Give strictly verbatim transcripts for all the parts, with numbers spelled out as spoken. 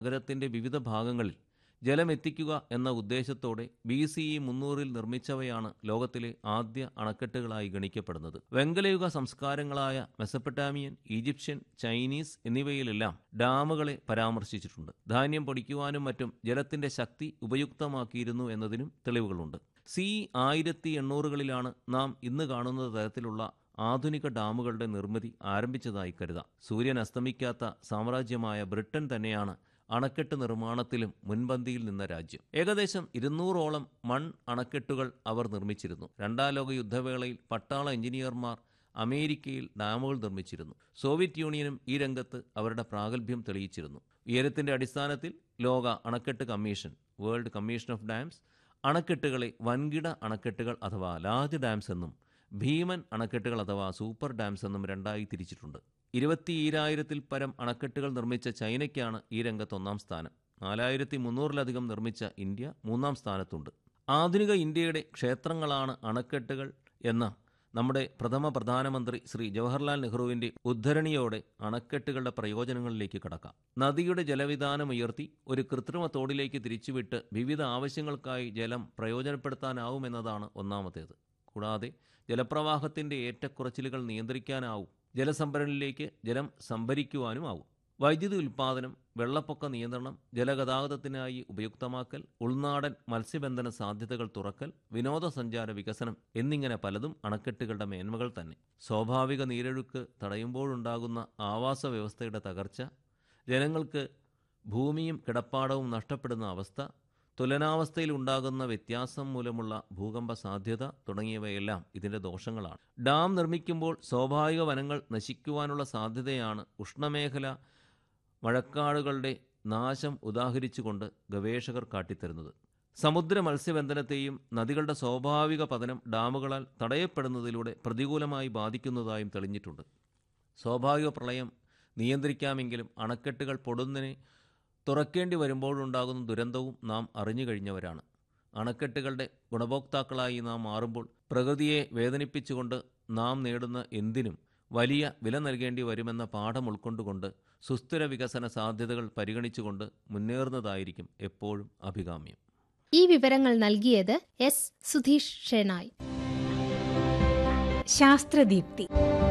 നഗരത്തിൻ്റെ വിവിധ ഭാഗങ്ങളിൽ ജലമെത്തിക്കുക എന്ന ഉദ്ദേശത്തോടെ ബി സി ഇ മുന്നൂറിൽ നിർമ്മിച്ചവയാണ് ലോകത്തിലെ ആദ്യ അണക്കെട്ടുകളായി ഗണിക്കപ്പെടുന്നത്. വെങ്കലയുഗ സംസ്കാരങ്ങളായ മെസപ്പൊട്ടാമിയൻ, ഈജിപ്ഷ്യൻ, ചൈനീസ് എന്നിവയിലെല്ലാം ഡാമുകളെ പരാമർശിച്ചിട്ടുണ്ട്. ധാന്യം പൊടിക്കുവാനും മറ്റും ജലത്തിന്റെ ശക്തി ഉപയുക്തമാക്കിയിരുന്നു എന്നതിനും തെളിവുകളുണ്ട്. സി ആയിരത്തി എണ്ണൂറുകളിലാണ് നാം ഇന്ന് കാണുന്ന തരത്തിലുള്ള ആധുനിക ഡാമുകളുടെ നിർമ്മിതി ആരംഭിച്ചതായി കരുതാം. സൂര്യൻ അസ്തമിക്കാത്ത സാമ്രാജ്യമായ ബ്രിട്ടൻ തന്നെയാണ് അണക്കെട്ട് നിർമ്മാണത്തിലും മുൻപന്തിയിൽ നിന്ന രാജ്യം. ഏകദേശം ഇരുന്നൂറോളം മൺ അണക്കെട്ടുകൾ അവർ നിർമ്മിച്ചിരുന്നു. രണ്ടാം ലോക യുദ്ധവേളയിൽ പട്ടാള എഞ്ചിനീയർമാർ അമേരിക്കയിൽ ഡാമുകൾ നിർമ്മിച്ചിരുന്നു. സോവിയറ്റ് യൂണിയനും ഈ രംഗത്ത് അവരുടെ പ്രാഗൽഭ്യം തെളിയിച്ചിരുന്നു. ഉയരത്തിന്റെ അടിസ്ഥാനത്തിൽ ലോക അണക്കെട്ട് commission, world commission of dams, അണക്കെട്ടുകളെ വൻകിട അണക്കെട്ടുകൾ അഥവാ ലാർജ് ഡാംസ് എന്നും ഭീമൻ അണക്കെട്ടുകൾ അഥവാ സൂപ്പർ ഡാംസ് എന്നും രണ്ടായി തിരിച്ചിട്ടുണ്ട്. ഇരുപത്തിയേഴായിരത്തിൽ പരം അണക്കെട്ടുകൾ നിർമ്മിച്ച ചൈനയ്ക്കാണ് ഈ രംഗത്ത് ഒന്നാം സ്ഥാനം. നാലായിരത്തി മുന്നൂറിലധികം നിർമ്മിച്ച ഇന്ത്യ മൂന്നാം സ്ഥാനത്തുണ്ട്. ആധുനിക ഇന്ത്യയുടെ ക്ഷേത്രങ്ങളാണ് അണക്കെട്ടുകൾ എന്ന നമ്മുടെ പ്രഥമ പ്രധാനമന്ത്രി ശ്രീ ജവഹർലാൽ നെഹ്റുവിൻ്റെ ഉദ്ധരണിയോടെ അണക്കെട്ടുകളുടെ പ്രയോജനങ്ങളിലേക്ക് കടക്കാം. നദിയുടെ ജലവിധാനം ഉയർത്തി ഒരു കൃത്രിമ തോടിലേക്ക് തിരിച്ചുവിട്ട് വിവിധ ആവശ്യങ്ങൾക്കായി ജലം പ്രയോജനപ്പെടുത്താനാവുമെന്നതാണ് ഒന്നാമത്തേത്. കൂടാതെ ജലപ്രവാഹത്തിൻ്റെ ഏറ്റക്കുറച്ചിലുകൾ നിയന്ത്രിക്കാനാവും. ജലസംഭരണിയിലേക്ക് ജലം സംഭരിക്കുവാനുമാവും. വൈദ്യുതി ഉൽപ്പാദനം, വെള്ളപ്പൊക്ക നിയന്ത്രണം, ജലഗതാഗതത്തിനായി ഉപയുക്തമാക്കൽ, ഉൾനാടൻ മത്സ്യബന്ധന സാധ്യതകൾ തുറക്കൽ, വിനോദസഞ്ചാര വികസനം എന്നിങ്ങനെ പലതും അണക്കെട്ടുകളുടെ മേന്മകൾ തന്നെ. സ്വാഭാവിക നീരൊഴുക്ക് തടയുമ്പോഴുണ്ടാകുന്ന ആവാസ വ്യവസ്ഥയുടെ തകർച്ച, ജനങ്ങൾക്ക് ഭൂമിയും കിടപ്പാടവും നഷ്ടപ്പെടുന്ന അവസ്ഥ, തുലനാവസ്ഥയിൽ ഉണ്ടാകുന്ന വ്യത്യാസം മൂലമുള്ള ഭൂകമ്പ സാധ്യത തുടങ്ങിയവയെല്ലാം ഇതിൻ്റെ ദോഷങ്ങളാണ്. ഡാം നിർമ്മിക്കുമ്പോൾ സ്വാഭാവിക വനങ്ങൾ നശിക്കുവാനുള്ള സാധ്യതയാണ് ഉഷ്ണമേഖല മഴക്കാടുകളുടെ നാശം ഉദാഹരിച്ചുകൊണ്ട് ഗവേഷകർ കാട്ടിത്തരുന്നത്. സമുദ്ര മത്സ്യബന്ധനത്തെയും നദികളുടെ സ്വാഭാവിക പതനം ഡാമുകളാൽ തടയപ്പെടുന്നതിലൂടെ പ്രതികൂലമായി ബാധിക്കുന്നതായും തെളിഞ്ഞിട്ടുണ്ട്. സ്വാഭാവിക പ്രളയം നിയന്ത്രിക്കാമെങ്കിലും അണക്കെട്ടുകൾ പൊടുന്നതിനെ തുറക്കേണ്ടി വരുമ്പോഴുണ്ടാകുന്ന ദുരന്തവും നാം അറിഞ്ഞു കഴിഞ്ഞവരാണ്. അണക്കെട്ടുകളുടെ ഗുണഭോക്താക്കളായി നാം മാറുമ്പോൾ പ്രകൃതിയെ വേദനിപ്പിച്ചുകൊണ്ട് നാം നേടുന്ന എന്തിനും വലിയ വില നൽകേണ്ടി വരുമെന്ന പാഠം ഉൾക്കൊണ്ടുകൊണ്ട് സുസ്ഥിര വികസന സാധ്യതകൾ പരിഗണിച്ചുകൊണ്ട് മുന്നേറുന്നതായിരിക്കും എപ്പോഴും അഭികാമ്യം. ഈ വിവരങ്ങൾ നൽകിയത് എസ് സുധീഷ് ഷെനായ്. ശാസ്ത്രദീപ്തി.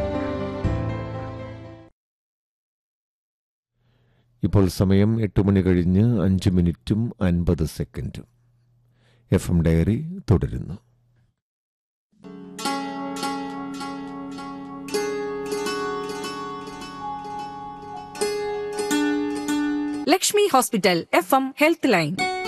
ഇപ്പോൾ സമയം എട്ട് മണി കഴിഞ്ഞ് അഞ്ച് മിനിറ്റും അൻപത് സെക്കൻഡും. എഫ് എം ഡയറി തുടരുന്നു. Lakshmi hospital F M health line.